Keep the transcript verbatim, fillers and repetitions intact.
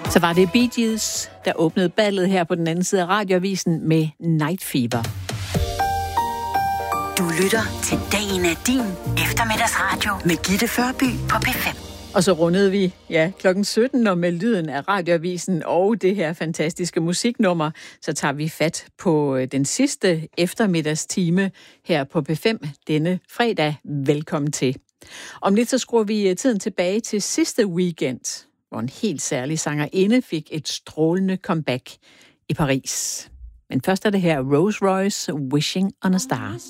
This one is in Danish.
Så var det Bee Gees, der åbnede ballet her på den anden side af radioavisen med Night Fever. Du lytter til Dagen er din eftermiddagsradio med Gitte Førby på P fem. Og så rundede vi, ja, klokken sytten, og med lyden af radioavisen og det her fantastiske musiknummer, så tager vi fat på den sidste eftermiddagstime her på P fem denne fredag. Velkommen til. Om lidt så skruer vi tiden tilbage til sidste weekend, hvor en helt særlig sangerinde fik et strålende comeback i Paris. Men først er det her Rolls Royce, Wishing on a Star.